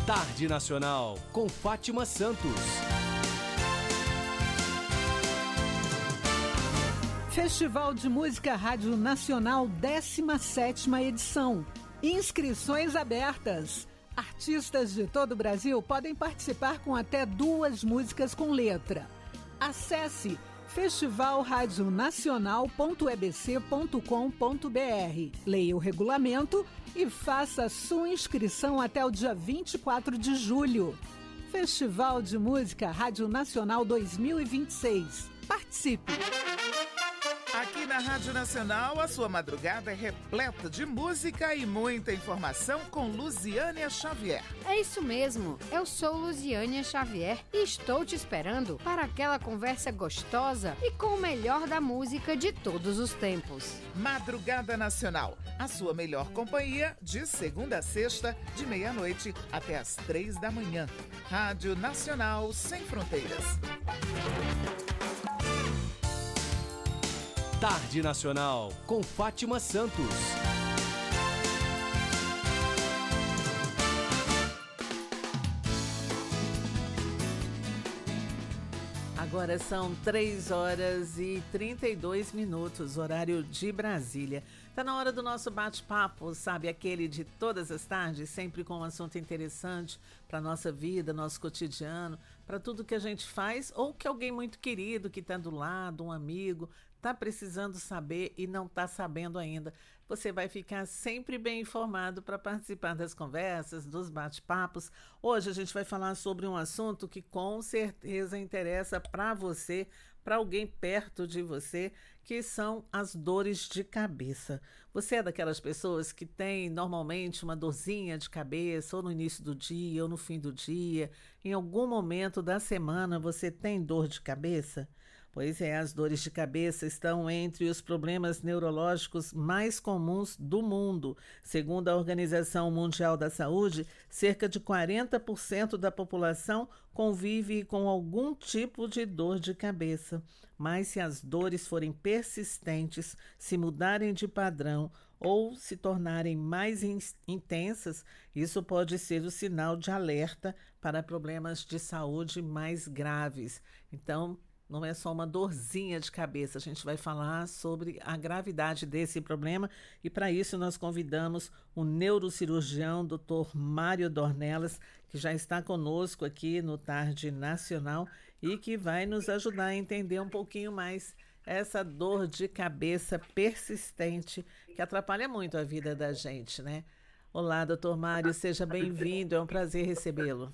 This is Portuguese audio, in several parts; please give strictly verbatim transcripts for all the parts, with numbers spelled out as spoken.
Tarde Nacional, com Fátima Santos. Festival de Música Rádio Nacional, décima sétima edição. Inscrições abertas. Artistas de todo o Brasil podem participar com até duas músicas com letra. Acesse festival rádio nacional ponto e b c ponto com ponto b r. Leia o regulamento e faça sua inscrição até o dia vinte e quatro de julho. Festival de Música Rádio Nacional dois mil e vinte e seis. Participe! Aqui na Rádio Nacional, a sua madrugada é repleta de música e muita informação com Luziânia Xavier. É isso mesmo, eu sou Luziânia Xavier e estou te esperando para aquela conversa gostosa e com o melhor da música de todos os tempos. Madrugada Nacional, a sua melhor companhia de segunda a sexta, de meia-noite até as três da manhã. Rádio Nacional Sem Fronteiras. Tarde Nacional, com Fátima Santos. Agora são três horas e trinta e dois minutos, horário de Brasília. Tá na hora do nosso bate-papo, sabe? Aquele de todas as tardes, sempre com um assunto interessante para nossa vida, nosso cotidiano, para tudo que a gente faz ou que alguém muito querido que está do lado, um amigo, está precisando saber e não está sabendo ainda. Você vai ficar sempre bem informado para participar das conversas, dos bate-papos. Hoje a gente vai falar sobre um assunto que com certeza interessa para você, para alguém perto de você, que são as dores de cabeça. Você é daquelas pessoas que tem normalmente uma dorzinha de cabeça, ou no início do dia, ou no fim do dia, em algum momento da semana você tem dor de cabeça? Pois é, as dores de cabeça estão entre os problemas neurológicos mais comuns do mundo. Segundo a Organização Mundial da Saúde, cerca de quarenta por cento da população convive com algum tipo de dor de cabeça. Mas se as dores forem persistentes, se mudarem de padrão ou se tornarem mais in- intensas, isso pode ser o sinal de alerta para problemas de saúde mais graves. Então, não é só uma dorzinha de cabeça, a gente vai falar sobre a gravidade desse problema e para isso nós convidamos o neurocirurgião doutor Mário Dornelas, que já está conosco aqui no Tarde Nacional e que vai nos ajudar a entender um pouquinho mais essa dor de cabeça persistente que atrapalha muito a vida da gente, né? Olá, doutor Mário, seja bem-vindo, é um prazer recebê-lo.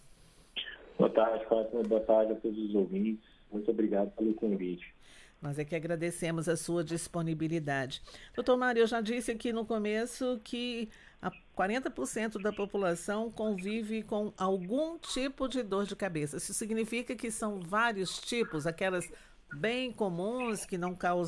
Boa tarde, Fátima, boa tarde a todos os ouvintes. Muito obrigado pelo convite. Nós é que agradecemos a sua disponibilidade. Doutor Mário, eu já disse aqui no começo que a quarenta por cento da população convive com algum tipo de dor de cabeça. Isso significa que são vários tipos, aquelas bem comuns que não causam